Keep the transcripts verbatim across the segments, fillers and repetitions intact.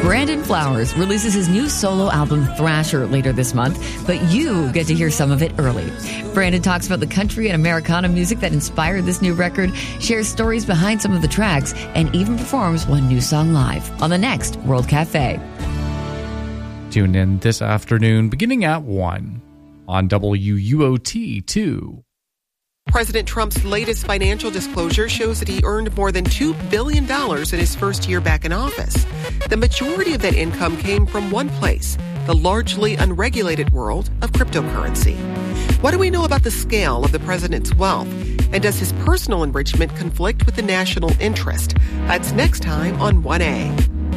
Brandon Flowers releases his new solo album, Thrasher, later this month, but you get to hear some of it early. Brandon talks about the country and Americana music that inspired this new record, shares stories behind some of the tracks, and even performs one new song live on the next World Cafe. Tune in this afternoon beginning at one on W U O T two. President Trump's latest financial disclosure shows that he earned more than two billion dollars in his first year back in office. The majority of that income came from one place, the largely unregulated world of cryptocurrency. What do we know about the scale of the president's wealth? And does his personal enrichment conflict with the national interest? That's next time on one A.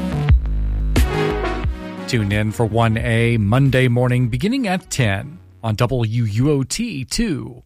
Tune in for one A Monday morning beginning at ten on W U O T two.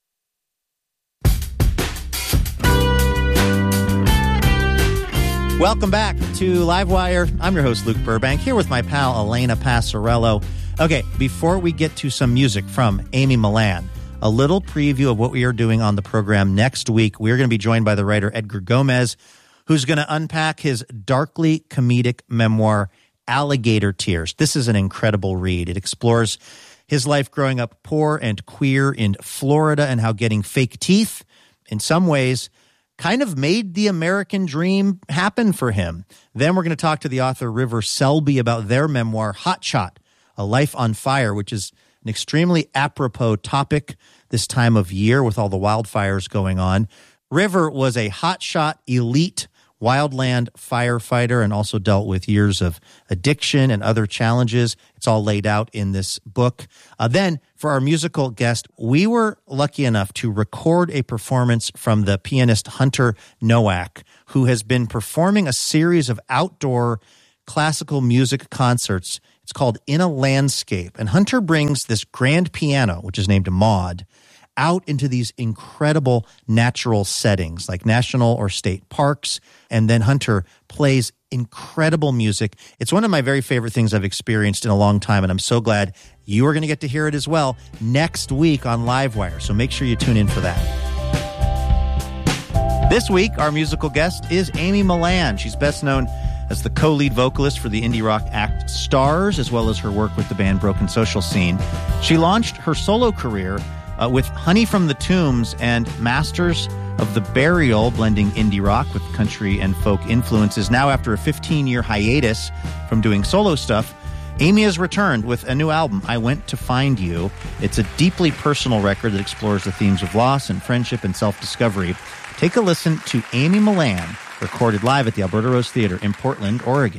Welcome back to Livewire. I'm your host, Luke Burbank, here with my pal, Elena Passarello. Okay, before we get to some music from Amy Millan, a little preview of what we are doing on the program next week. We're going to be joined by the writer Edgar Gomez, who's going to unpack his darkly comedic memoir, Alligator Tears. This is an incredible read. It explores his life growing up poor and queer in Florida and how getting fake teeth, in some ways, kind of made the American dream happen for him. Then we're going to talk to the author River Selby about their memoir, Hot Shot, A Life on Fire, which is an extremely apropos topic this time of year with all the wildfires going on. River was a hotshot elite wildland firefighter and also dealt with years of addiction and other challenges. It's all laid out in this book. Uh, then, for our musical guest, we were lucky enough to record a performance from the pianist Hunter Nowak, who has been performing a series of outdoor classical music concerts. It's called In a Landscape. And Hunter brings this grand piano, which is named Maud, out into these incredible natural settings like national or state parks. And then Hunter plays incredible music. It's one of my very favorite things I've experienced in a long time, and I'm so glad you are going to get to hear it as well next week on Livewire. So make sure you tune in for that. This week, our musical guest is Amy Millan. She's best known as the co-lead vocalist for the indie rock act Stars, as well as her work with the band Broken Social Scene. She launched her solo career Uh, with Honey from the Tombs and Masters of the Burial, blending indie rock with country and folk influences. Now, after a fifteen-year hiatus from doing solo stuff, Amy has returned with a new album, I Went to Find You. It's a deeply personal record that explores the themes of loss and friendship and self-discovery. Take a listen to Amy Millan, recorded live at the Alberta Rose Theatre in Portland, Oregon.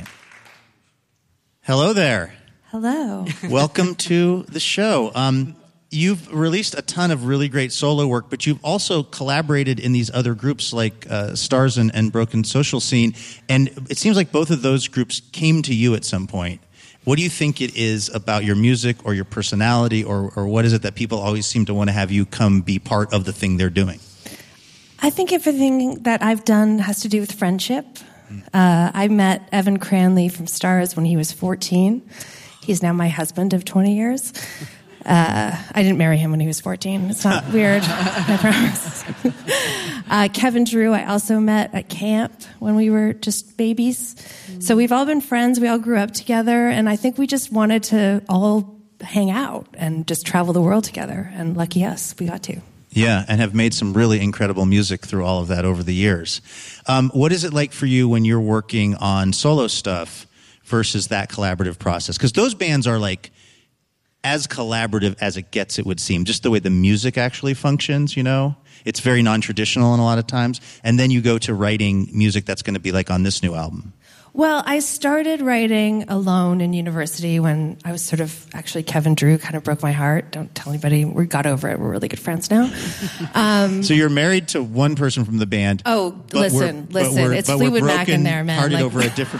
Hello there. Hello. Welcome to the show. Um... You've released a ton of really great solo work, but you've also collaborated in these other groups like uh, Stars and, and Broken Social Scene, and it seems like both of those groups came to you at some point. What do you think it is about your music or your personality, or, or what is it that people always seem to want to have you come be part of the thing they're doing? I think everything that I've done has to do with friendship. Uh, I met Evan Cranley from Stars when he was fourteen. He's now my husband of twenty years. Uh, I didn't marry him when he was fourteen. It's not weird, I promise. uh, Kevin Drew, I also met at camp when we were just babies. Mm-hmm. So we've all been friends. We all grew up together. And I think we just wanted to all hang out and just travel the world together. And lucky us, we got to. Yeah, and have made some really incredible music through all of that over the years. Um, what is it like for you when you're working on solo stuff versus that collaborative process? Because those bands are like as collaborative as it gets, it would seem, just the way the music actually functions, you know? It's very non-traditional in a lot of times. And then you go to writing music that's going to be like on this new album. Well, I started writing alone in university when I was sort of, actually Kevin Drew kind of broke my heart. Don't tell anybody. We got over it. We're really good friends now. Um, so you're married to one person from the band. Oh, listen, listen. It's Fleetwood Mac in there, man. Partied like, over a different...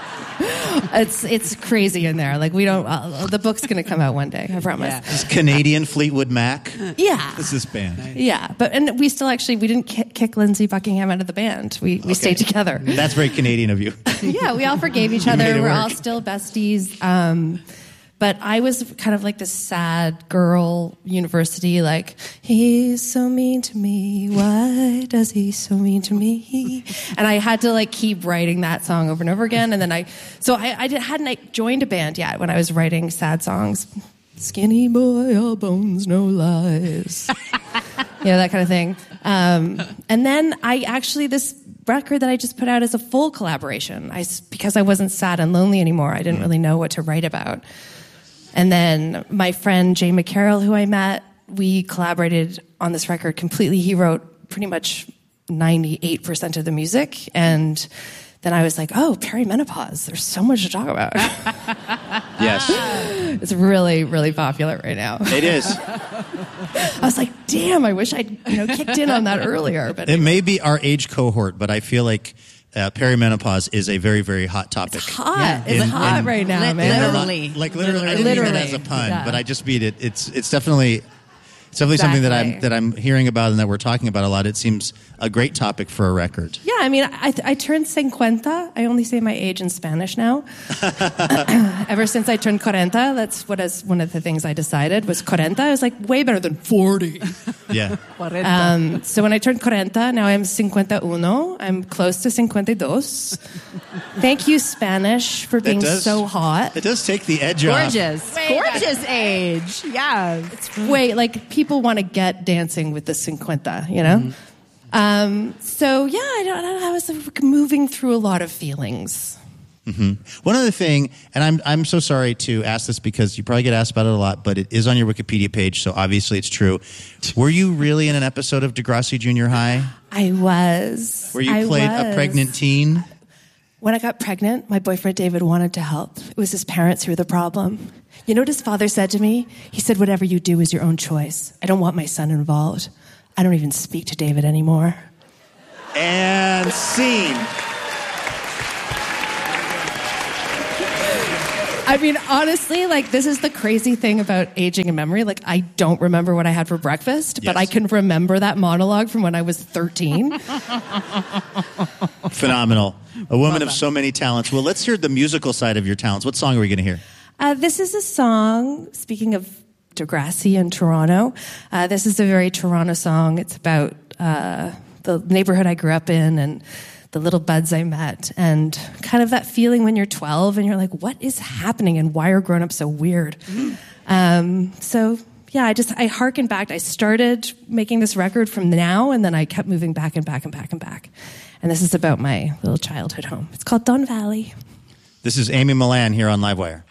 It's it's crazy in there. Like we don't. Uh, the book's going to come out one day. I promise. Yeah. It's Canadian Fleetwood Mac. Yeah. This is band. Yeah, but and we still actually we didn't kick, kick Lindsey Buckingham out of the band. We we okay. stayed together. That's very Canadian of you. Yeah, we all forgave each other. We're work. all still besties. Um, But I was kind of like this sad girl, university, like, he's so mean to me. Why does he so mean to me? And I had to like keep writing that song over and over again. And then I, so I, I hadn't like, joined a band yet when I was writing sad songs. Skinny boy, all bones, no lies. You know, that kind of thing. Um, and then I actually, this record that I just put out is a full collaboration. I, because I wasn't sad and lonely anymore, I didn't really know what to write about. And then my friend Jay McCarroll, who I met, we collaborated on this record completely. He wrote pretty much ninety-eight percent of the music. And then I was like, oh, perimenopause. There's so much to talk about. Yes. It's really, really popular right now. It is. I was like, damn, I wish I'd you know, kicked in on that earlier. But it may be our age cohort, but I feel like uh, perimenopause is a very, very hot topic. It's hot. Yeah. It's In- hot in- right now, Li- man. literally. Like literally, I didn't mean Literally. it as a pun, Yeah. but I just mean it. It's it's definitely it's definitely something that I'm Exactly. that I'm hearing about and that we're talking about a lot. It seems a great topic for a record. Yeah, I mean, I, I turned cincuenta. I only say my age in Spanish now. Ever since I turned cuarenta, that's what is one of the things I decided was cuarenta. I was like, way better than forty. Yeah. Um, so when I turned cuarenta, now I'm cincuenta uno. I'm close to cincuenta dos. Thank you, Spanish, for being does- so hot. It does take the edge off. Gorgeous. Gorgeous age. Yeah. Wait, like people want to get dancing with the cincuenta, you know? Mm-hmm. Um, so yeah, I, don't, I, don't, I was moving through a lot of feelings. One other thing, and I'm I'm so sorry to ask this because you probably get asked about it a lot, but it is on your Wikipedia page, so obviously it's true. Were you really in an episode of Degrassi Junior High I was. where you I played a was. pregnant teen? When I got pregnant, my boyfriend David wanted to help. It was his parents who were the problem. You know what his father said to me? He said, whatever you do is your own choice. I don't want my son involved. I don't even speak to David anymore. And scene. I mean, honestly, like, this is the crazy thing about aging and memory. Like, I don't remember what I had for breakfast, but Yes. I can remember that monologue from when I was thirteen. Phenomenal. A woman of so many talents. Well, let's hear the musical side of your talents. What song are we going to hear? Uh, this is a song, speaking of Degrassi and Toronto, uh, this is a very Toronto song. It's about uh, the neighborhood I grew up in and the little buds I met, and kind of that feeling when you're twelve and you're like, what is happening and why are grown-ups so weird? Um, so, yeah, I just, I harken back. I started making this record from now, and then I kept moving back and back and back and back. And this is about my little childhood home. It's called Don Valley. This is Amy Millan here on Livewire.